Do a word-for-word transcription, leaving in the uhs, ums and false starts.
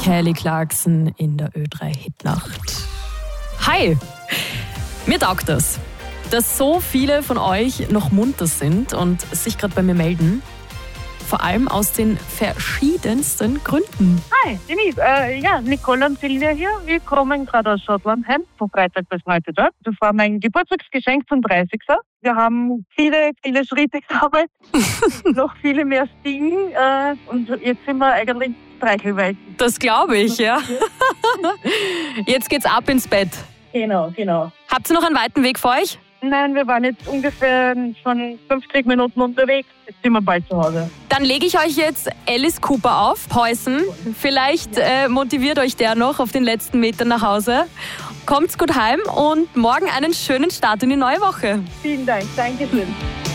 Kelly Clarkson in der Ö drei Hitnacht. Hi, mir taugt das, dass so viele von euch noch munter sind und sich gerade bei mir melden. Vor allem aus den verschiedensten Gründen. Hi, Denise. Äh, ja, Nicole und Silvia hier. Wir kommen gerade aus Schottland heim, von Freitag bis heute dort. Das war mein Geburtstagsgeschenk zum dreißigsten Wir haben viele, viele Schritte gesammelt, noch viele mehr Stiegen äh, und jetzt sind wir eigentlich streichelweit. Das glaube ich, ja. Jetzt geht's ab ins Bett. Genau, genau. Habt ihr noch einen weiten Weg vor euch? Nein, wir waren jetzt ungefähr schon fünfzig Minuten unterwegs. Jetzt sind wir bald zu Hause. Dann lege ich euch jetzt Alice Cooper auf, Poison. Vielleicht äh, motiviert euch der noch auf den letzten Metern nach Hause. Kommt's gut heim und morgen einen schönen Start in die neue Woche. Vielen Dank, Dankeschön.